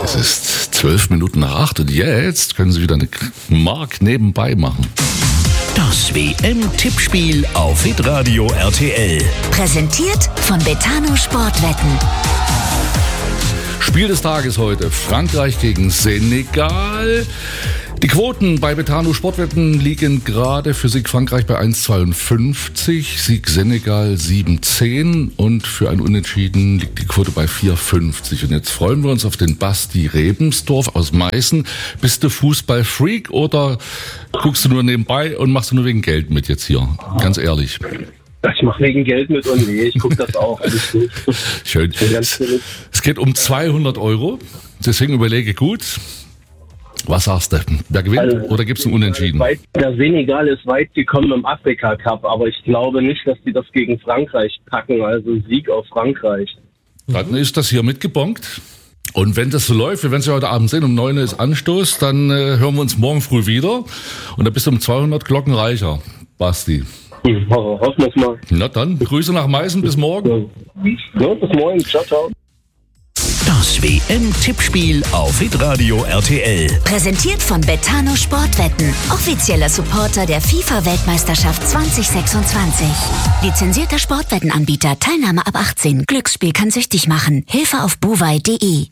Es ist 12 Minuten nach 8 und jetzt können Sie wieder eine Mark nebenbei machen. Das WM-Tippspiel auf Hitradio RTL. Präsentiert von Betano Sportwetten. Spiel des Tages heute: Frankreich gegen Senegal. Die Quoten bei Betano Sportwetten liegen gerade für Sieg Frankreich bei 1,52, Sieg Senegal 7,10 und für ein Unentschieden liegt die Quote bei 4,50. Und jetzt freuen wir uns auf den Basti Rebensdorf aus Meißen. Bist du Fußballfreak oder guckst du nur nebenbei und machst du nur wegen Geld mit jetzt hier? Ganz ehrlich. Ich mache wegen Geld mit und nee, ich gucke das auch. Alles gut. Schön. Es geht um 200 €, deswegen überlege gut. Was sagst du? Wer gewinnt oder gibt es ein Unentschieden? Der Senegal ist weit gekommen im Afrika-Cup, aber ich glaube nicht, dass die das gegen Frankreich packen. Also Sieg auf Frankreich. Dann ist das hier mitgebongt. Und wenn das so läuft, wir werden es ja heute Abend sehen, um 9 Uhr ist Anstoß, dann hören wir uns morgen früh wieder. Und dann bist du um 200 Glocken reicher, Basti. Hoffen wir es mal. Na dann, Grüße nach Meißen, bis morgen. Ja, bis morgen, ciao, ciao. Das WM-Tippspiel auf Hitradio RTL. Präsentiert von Betano Sportwetten. Offizieller Supporter der FIFA-Weltmeisterschaft 2026. Lizenzierter Sportwettenanbieter. Teilnahme ab 18. Glücksspiel kann süchtig machen. Hilfe auf buwei.de.